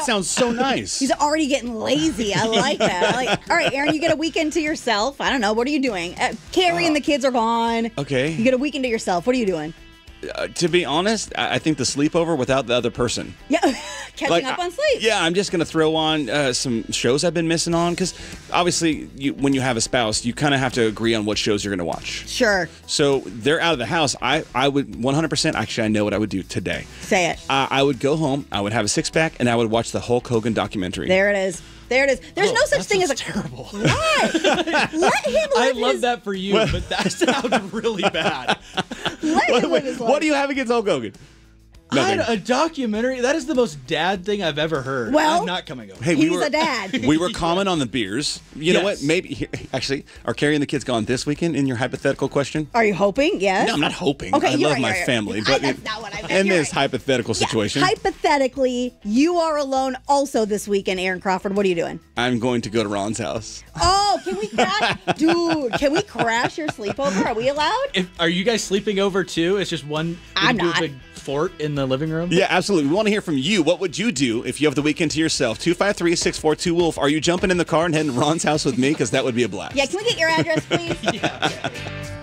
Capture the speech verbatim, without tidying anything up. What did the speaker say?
That sounds so nice. He's already getting lazy. I like that. I like, all right, Aaron, you get a weekend to yourself. I don't know. What are you doing? Uh, Carrie uh, and the kids are gone. Okay. You get a weekend to yourself. What are you doing? Uh, to be honest, I think the sleepover without the other person. Yeah, catching like, up on sleep. Yeah, I'm just going to throw on uh, some shows I've been missing on because obviously you, when you have a spouse, you kind of have to agree on what shows you're going to watch. Sure. So they're out of the house. I, I would one hundred percent, actually, I know what I would do today. Say it. Uh, I would go home, I would have a six-pack, and I would watch the Hulk Hogan documentary. There it is. There it is. There's oh, no such thing as a terrible. What? Let him live I love his... that for you, what? But that sounds really bad. Let what, him live his life. What do you have against Hulk Hogan? I, a documentary? That is the most dad thing I've ever heard. Well, I'm not coming over. Hey, he's we were, a dad. We were common on the beers. You know Yes. what? Maybe, actually, are Carrie and the kids gone this weekend in your hypothetical question? Are you hoping? Yes. No, I'm not hoping. Okay, I you're love right, my you're right. family. I- But that's in, not what I meant. in You're this right. hypothetical Yeah, situation, hypothetically, you are alone also this weekend, Aaron Crawford. What are you doing? I'm going to go to Ron's house. Oh, can we crash? Dude, can we crash your sleepover? Are we allowed? If, are you guys sleeping over too? It's just one I'm big, not. big fort in the living room? Yeah, absolutely. We want to hear from you. What would you do if you have the weekend to yourself? two five three, six four two, Wolf. Are you jumping in the car and heading to Ron's house with me? Because that would be a blast. Yeah, can we get your address, please? Yeah. Okay.